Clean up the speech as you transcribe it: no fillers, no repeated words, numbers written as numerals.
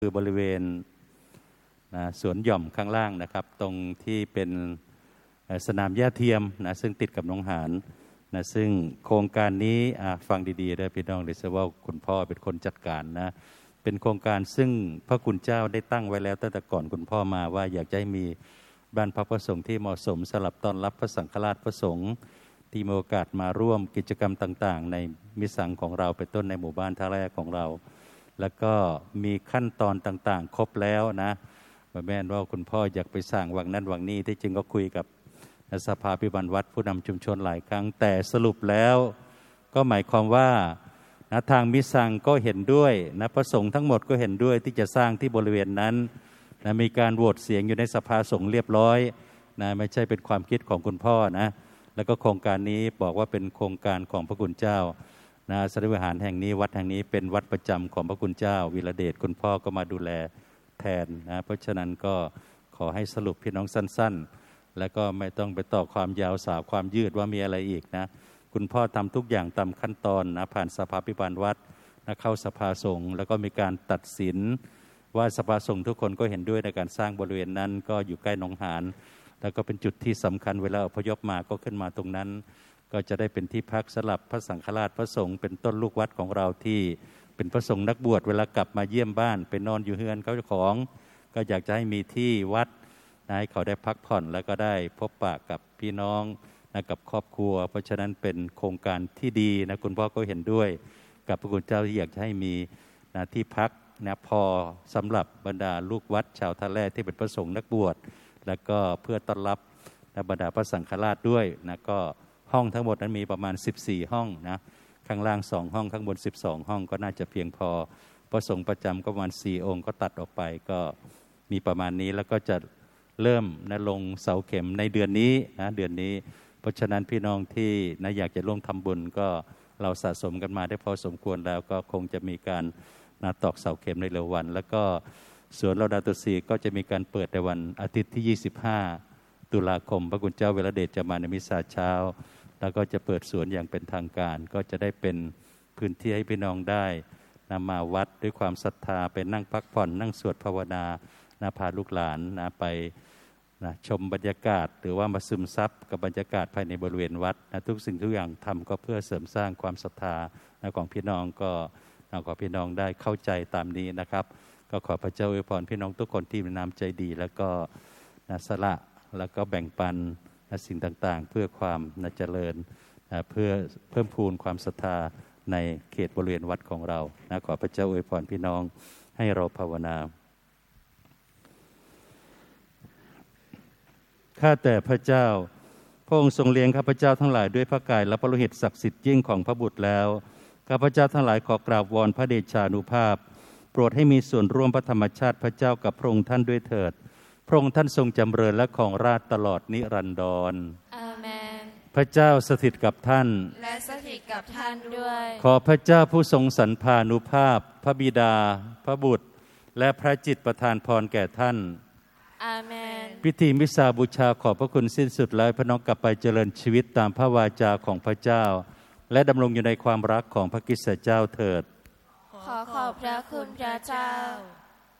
คือบริเวณสวนหย่อมข้างล่างนะครับตรงที่เป็นสนามหญ้าเทียมนะซึ่งติดกับหนองหานนะซึ่งโครงการนี้ฟังดีๆได้พี่น้องเลยว่าคุณพ่อเป็นคนจัดการนะเป็นโครงการซึ่งพระคุณเจ้าได้ตั้งไว้แล้วตั้งแต่ก่อนคุณพ่อมาว่าอยากจะให้มีบ้านพักพระสงฆ์ที่เหมาะสมสำหรับต้อนรับพระสังฆราชพระสงฆ์ที่มีโอกาสมาร่วมกิจกรรมต่างๆในมิสังของเราเป็นต้นในหมู่บ้านท่าแรกของเราแล้วก็มีขั้นตอนต่างๆครบแล้วนะแม่นว่าคุณพ่ออยากไปสร้างวังนั้นวังนี้ที่จริงก็คุยกับสภาภิบาลวัดผู้นำชุมชนหลายครั้งแต่สรุปแล้วก็หมายความว่าทางมิสังก็เห็นด้วยพระสงฆ์ทั้งหมดก็เห็นด้วยที่จะสร้างที่บริเวณนั้นมีการโหวตเสียงอยู่ในสภาสงฆ์เรียบร้อยไม่ใช่เป็นความคิดของคุณพ่อนะแล้วก็โครงการนี้บอกว่าเป็นโครงการของพระคุณเจ้าสถานวิหารแห่งนี้วัดแห่งนี้เป็นวัดประจำของพระคุณเจ้าวีระเดชคุณพ่อก็มาดูแลแทนเพราะฉะนั้นก็ขอให้สรุปพี่น้องสั้นๆแล้วก็ไม่ต้องไปต่อความยาวสาวความยืดว่ามีอะไรอีกนะคุณพ่อทำทุกอย่างตามขั้นตอนผ่านสภาภิบาลวัดเข้าสภาสงฆ์แล้วก็มีการตัดสินว่าสภาสงฆ์ทุกคนก็เห็นด้วยในการสร้างบริเวณนั้นก็อยู่ใกล้หนองหานแล้วก็เป็นจุดที่สำคัญเวลาอพยพมาก็ขึ้นมาตรงนั้นก็จะได้เป็นที่พักสำหรับพระสังฆราชพระสงฆ์เป็นต้นลูกวัดของเราที่เป็นพระสงฆ์นักบวชเวลากลับมาเยี่ยมบ้านไปนอนอยู่เฮือนเขาเจ้าของก็อยากจะให้มีที่วัดให้เขาได้พักผ่อนแล้วก็ได้พบปะกับพี่น้องกับครอบครัวเพราะฉะนั้นเป็นโครงการที่ดีนะคุณพ่อก็เห็นด้วยกับพระคุณเจ้าที่อยากจะให้มีที่พักพอสำหรับบรรดาลูกวัดชาวท่าแร่ที่เป็นพระสงฆ์นักบวชแล้วก็เพื่อต้อนรับบรรดาพระสังฆราชด้วยก็ห้องทั้งหมดนั้นมีประมาณ14ห้องนะข้างล่าง2ห้องข้างบน12ห้องก็น่าจะเพียงพอพระสงฆ์ประจำก็ประมาณ4องค์ก็ตัดออกไปก็มีประมาณนี้แล้วก็จะเริ่มลงเสาเข็มในเดือนนี้เดือนนี้เพราะฉะนั้นพี่น้องที่อยากจะร่วมทำบุญก็เราสะสมกันมาได้พอสมควรแล้วก็คงจะมีการตอกเสาเข็มในเร็ววันแล้วก็สวนเราดาตุสีก็จะมีการเปิดในวันอาทิตย์ที่25ตุลาคมพระคุณเจ้าเวรเดชจะมาในมิสซาเช้าแล้วก็จะเปิดสวนอย่างเป็นทางการก็จะได้เป็นพื้นที่ให้พี่น้องได้มาวัดด้วยความศรัทธาไปนั่งพักผ่อนนั่งสวดภาวนาพาลูกหลานไปชมบรรยากาศหรือว่ามาซึมซับกับบรรยากาศภายในบริเวณวัดทุกสิ่งทุกอย่างทำก็เพื่อเสริมสร้างความศรัทธาของพี่น้องก็ขอพี่น้องได้เข้าใจตามนี้นะครับก็ขอพระเจ้าอวยพรพี่น้องทุกคนที่มีน้ำใจดีแล้วก็สละแล้วก็แบ่งปันสิ่งต่างๆเพื่อความเจริญเพื่อเพิ่มพูนความศรัทธาในเขตบริเวณวัดของเราขอพระเจ้าอวยพรพี่น้องให้เราภาวนาข้าแต่พระเจ้าพระองค์ทรงเลี้ยงข้าพเจ้าทั้งหลายด้วยพระกายและพระโลหิตศักดิ์สิทธิ์ยิ่งของพระบุตรแล้วข้าพเจ้าทั้งหลายขอกราบวอนพระเดชานุภาพโปรดให้มีส่วนร่วมพระธรรมชาติพระเจ้ากับพระองค์ท่านด้วยเถิดพระองค์ท่านทรงจำเริญและครองราชย์ตลอดนิรันดรอาเมนพระเจ้าสถิตกับท่านและสถิตกับท่านด้วยขอพระเจ้าผู้ทรงสรรพานุภาพพระบิดาพระบุตรและพระจิตประทานพรแก่ท่านอาเมนพิธีมิสซาบูชาขอบพระคุณสิ้นสุดแล้วพี่น้องกลับไปเจริญชีวิตตามพระวาจาของพระเจ้าและดำรงอยู่ในความรักของพระคริสต์เจ้าเถิดขอขอบพระคุณพระเจ้า